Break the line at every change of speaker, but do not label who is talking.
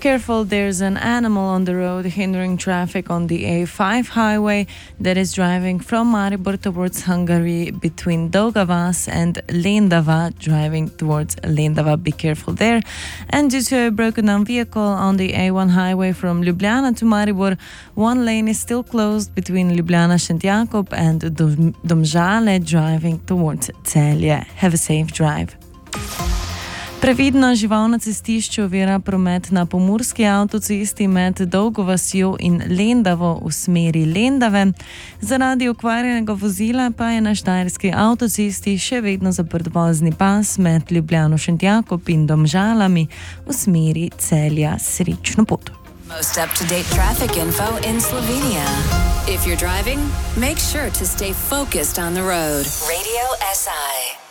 Careful, there's an animal on the road hindering traffic on the A5 highway that is driving from Maribor towards Hungary between Dolgavas and Lendava, driving towards Lendava. Be careful there. And due to a broken down vehicle on the A1 highway from Ljubljana to Maribor, one lane is still closed between Ljubljana Šentjakov and Domžale, driving towards Celje. Have a safe drive. Previdna žival na cestišču ovira promet na pomurski avtocesti med Dolgo vasjo in Lendavo v smeri Lendave. Zaradi okvarjenega vozila pa je na štajerski avtocesti še vedno zaprt vozni pas med Ljubljano Šentjakov in Domžalami v smeri Celja. Srečno pot.
Most up-to-date traffic info in Slovenia. If you're driving, make sure to stay focused on the road. Radio SI.